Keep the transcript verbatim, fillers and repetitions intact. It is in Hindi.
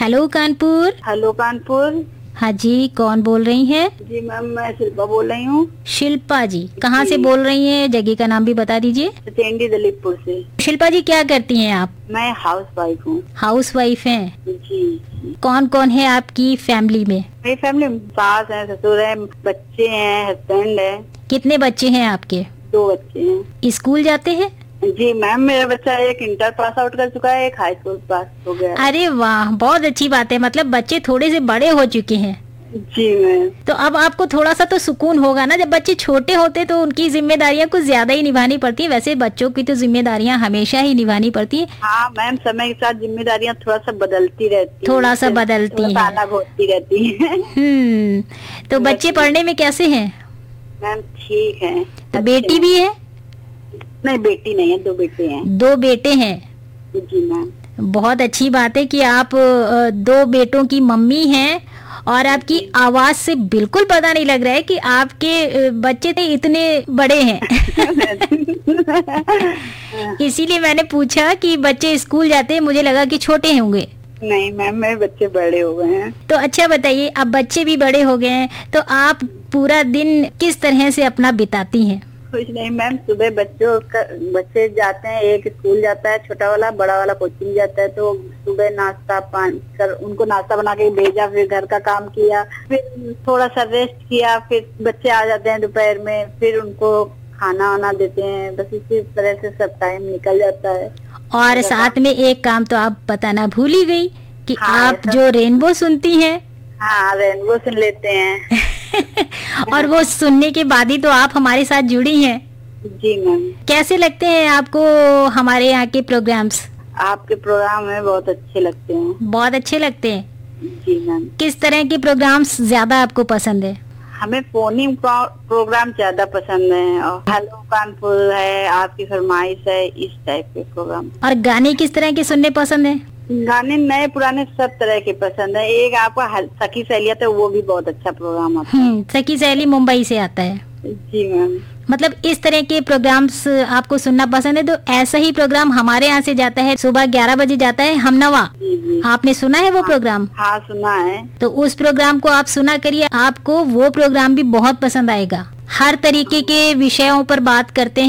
हेलो कानपुर। हेलो कानपुर। हाँ जी, कौन बोल रही हैं? जी मैम, मैं शिल्पा बोल रही हूँ। शिल्पा जी, कहाँ से बोल रही हैं? जगह का नाम भी बता दीजिए। चेंडी दलीपपुर से। शिल्पा जी, क्या करती हैं आप? मैं हाउस वाइफ हूँ। हाउस वाइफ हैं? जी। कौन कौन है आपकी फैमिली में? मेरी फैमिली में सास है, ससुर है, बच्चे हैं, हस्बैंड है। कितने बच्चे हैं आपके? दो बच्चे हैं। स्कूल जाते हैं? जी मैम, मेरा बच्चा एक इंटर पास आउट कर चुका है, एक हाई स्कूल पास हो गया है। अरे वाह, बहुत अच्छी बात है। मतलब बच्चे थोड़े से बड़े हो चुके हैं। जी मैम। तो अब आपको थोड़ा सा तो सुकून होगा ना। जब बच्चे छोटे होते तो उनकी जिम्मेदारियां कुछ ज्यादा ही निभानी पड़ती है। वैसे बच्चों की तो जिम्मेदारियां हमेशा ही निभानी पड़ती है। हाँ मैम, समय के साथ जिम्मेदारियां थोड़ा सा बदलती रहती हैं। थोड़ा सा बदलती हैं, अलग होती रहती है। हम्म तो बच्चे पढ़ने में कैसे हैं? मैम ठीक है। तो बेटी भी है? नहीं, बेटी नहीं है, दो बेटे हैं। दो बेटे हैं? जी मैम। बहुत अच्छी बात है कि आप अ, दो बेटों की मम्मी हैं। और आपकी आवाज से बिल्कुल पता नहीं लग रहा है कि आपके अ, बच्चे तो इतने बड़े हैं। इसीलिए मैंने पूछा कि बच्चे स्कूल जाते हैं, मुझे लगा कि छोटे होंगे। नहीं मैम, मेरे बच्चे बड़े हो गए हैं। तो अच्छा बताइए, अब बच्चे भी बड़े हो गए हैं तो आप पूरा दिन किस तरह से अपना बिताती हैं? कुछ नहीं मैम, सुबह बच्चों का बच्चे जाते हैं, एक स्कूल जाता है छोटा वाला, बड़ा वाला कोचिंग जाता है। तो सुबह नाश्ता पानी कर उनको नाश्ता बना के भेजा, फिर घर का काम किया, फिर थोड़ा सा रेस्ट किया, फिर बच्चे आ जाते हैं दोपहर में, फिर उनको खाना वाना देते हैं। बस इसी तरह से सब टाइम निकल जाता है। और साथ में एक काम तो आप बताना भूल ही गई कि हाँ, आप जो रेनबो सुनती हैं। हाँ, रेनबो सुन लेते हैं। और वो सुनने के बाद ही तो आप हमारे साथ जुड़ी हैं। जी मैम। कैसे लगते हैं आपको हमारे यहाँ के प्रोग्राम्स? आपके प्रोग्राम में बहुत अच्छे लगते हैं। बहुत अच्छे लगते हैं? जी मैम। किस तरह के प्रोग्राम्स ज्यादा आपको पसंद है? हमें फोनिंग प्रोग्राम ज्यादा पसंद है, और हेलो कानपुर है, आपकी फरमाइश है, इस टाइप के प्रोग्राम। और गाने किस तरह के सुनने पसंद है? गाने नए पुराने सब तरह के पसंद है। एक आपका सखी सहेलियां, तो वो भी बहुत अच्छा प्रोग्राम आता है। हम्म सखी सहेली मुंबई से आता है। जी मैम। मतलब इस तरह के प्रोग्राम्स आपको सुनना पसंद है। तो ऐसा ही प्रोग्राम हमारे यहाँ से जाता है, सुबह ग्यारह बजे जाता है हमनवा। जी जी। आपने सुना है वो हाँ, प्रोग्राम? हाँ सुना है। तो उस प्रोग्राम को आप सुना करिए, आपको वो प्रोग्राम भी बहुत पसंद आएगा। हर तरीके के विषयों पर बात करते हैं।